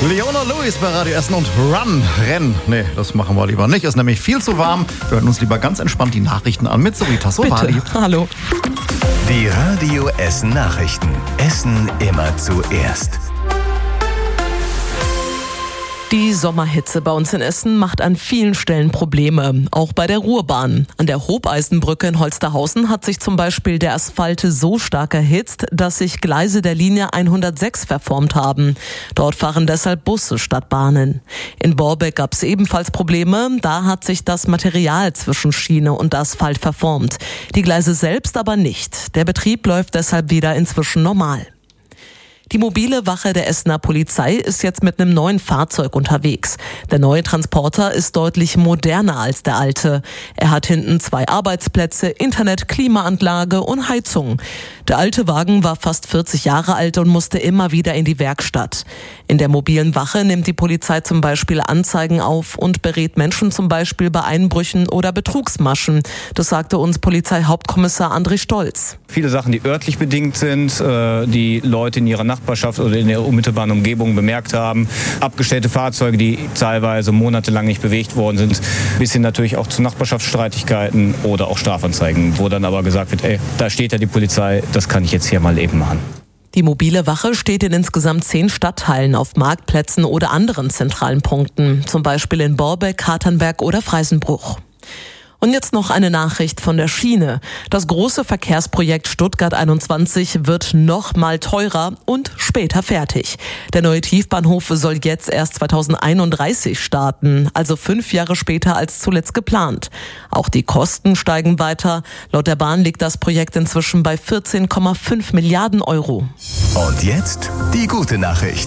Leona Lewis bei Radio Essen und Renn. Nee, das machen wir lieber nicht. Ist nämlich viel zu warm. Wir hören uns lieber ganz entspannt die Nachrichten an mit Zoe Tassovali. Bitte, hallo. Die Radio Essen Nachrichten. Essen immer zuerst. Die Sommerhitze bei uns in Essen macht an vielen Stellen Probleme, auch bei der Ruhrbahn. An der Hobeisenbrücke in Holsterhausen hat sich zum Beispiel der Asphalt so stark erhitzt, dass sich Gleise der Linie 106 verformt haben. Dort fahren deshalb Busse statt Bahnen. In Borbeck gab es ebenfalls Probleme, da hat sich das Material zwischen Schiene und Asphalt verformt. Die Gleise selbst aber nicht. Der Betrieb läuft deshalb wieder inzwischen normal. Die mobile Wache der Essener Polizei ist jetzt mit einem neuen Fahrzeug unterwegs. Der neue Transporter ist deutlich moderner als der alte. Er hat hinten 2 Arbeitsplätze, Internet, Klimaanlage und Heizung. Der alte Wagen war fast 40 Jahre alt und musste immer wieder in die Werkstatt. In der mobilen Wache nimmt die Polizei zum Beispiel Anzeigen auf und berät Menschen zum Beispiel bei Einbrüchen oder Betrugsmaschen. Das sagte uns Polizeihauptkommissar André Stolz. Viele Sachen, die örtlich bedingt sind, die Leute in ihrer Nachbarschaft oder in der unmittelbaren Umgebung bemerkt haben. Abgestellte Fahrzeuge, die teilweise monatelang nicht bewegt worden sind, bis hin natürlich auch zu Nachbarschaftsstreitigkeiten oder auch Strafanzeigen, wo dann aber gesagt wird, da steht ja die Polizei, das kann ich jetzt hier mal eben machen. Die mobile Wache steht in insgesamt 10 Stadtteilen auf Marktplätzen oder anderen zentralen Punkten, zum Beispiel in Borbeck, Katernberg oder Freisenbruch. Und jetzt noch eine Nachricht von der Schiene. Das große Verkehrsprojekt Stuttgart 21 wird noch mal teurer und später fertig. Der neue Tiefbahnhof soll jetzt erst 2031 starten, also 5 Jahre später als zuletzt geplant. Auch die Kosten steigen weiter. Laut der Bahn liegt das Projekt inzwischen bei 14,5 Milliarden Euro. Und jetzt die gute Nachricht.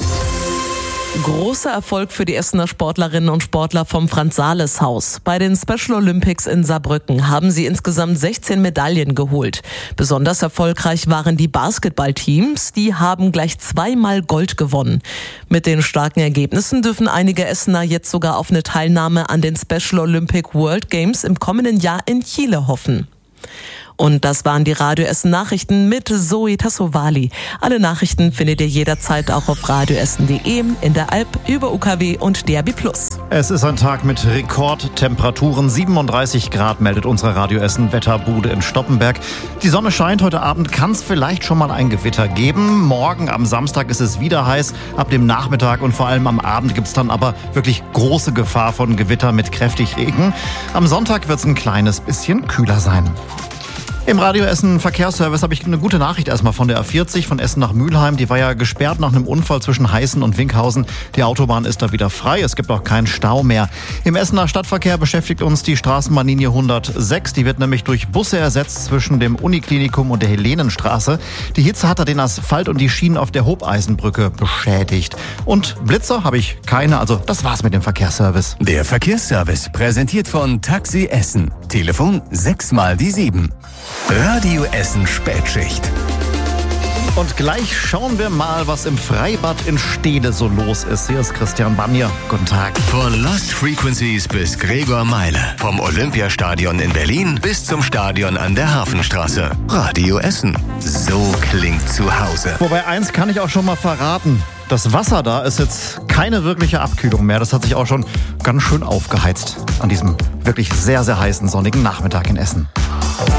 Großer Erfolg für die Essener Sportlerinnen und Sportler vom Franz-Sales-Haus. Bei den Special Olympics in Saarbrücken haben sie insgesamt 16 Medaillen geholt. Besonders erfolgreich waren die Basketballteams. Die haben gleich 2-mal Gold gewonnen. Mit den starken Ergebnissen dürfen einige Essener jetzt sogar auf eine Teilnahme an den Special Olympic World Games im kommenden Jahr in Chile hoffen. Und das waren die Radio Essen Nachrichten mit Zoe Tassovali. Alle Nachrichten findet ihr jederzeit auch auf radioessen.de, in der App, über UKW und DAB+. Es ist ein Tag mit Rekordtemperaturen. 37 Grad meldet unsere Radio Essen Wetterbude in Stoppenberg. Die Sonne scheint. Heute Abend kann es vielleicht schon mal ein Gewitter geben. Morgen am Samstag ist es wieder heiß. Ab dem Nachmittag und vor allem am Abend gibt es dann aber wirklich große Gefahr von Gewitter mit kräftig Regen. Am Sonntag wird es ein kleines bisschen kühler sein. Im Radio Essen Verkehrsservice habe ich eine gute Nachricht erstmal von der A40 von Essen nach Mülheim. Die war ja gesperrt nach einem Unfall zwischen Heißen und Winkhausen. Die Autobahn ist da wieder frei. Es gibt auch keinen Stau mehr. Im Essener Stadtverkehr beschäftigt uns die Straßenbahnlinie 106. Die wird nämlich durch Busse ersetzt zwischen dem Uniklinikum und der Helenenstraße. Die Hitze hat da den Asphalt und die Schienen auf der Hobeisenbrücke beschädigt. Und Blitzer habe ich keine. Also das war's mit dem Verkehrsservice. Der Verkehrsservice präsentiert von Taxi Essen. Telefon 6x7. Radio Essen Spätschicht. Und gleich schauen wir mal, was im Freibad in Stede so los ist. Hier ist Christian Banier. Guten Tag. Von Lost Frequencies bis Gregor Meile. Vom Olympiastadion in Berlin bis zum Stadion an der Hafenstraße. Radio Essen. So klingt zu Hause. Wobei eins kann ich auch schon mal verraten. Das Wasser da ist jetzt keine wirkliche Abkühlung mehr. Das hat sich auch schon ganz schön aufgeheizt an diesem wirklich sehr, sehr heißen sonnigen Nachmittag in Essen.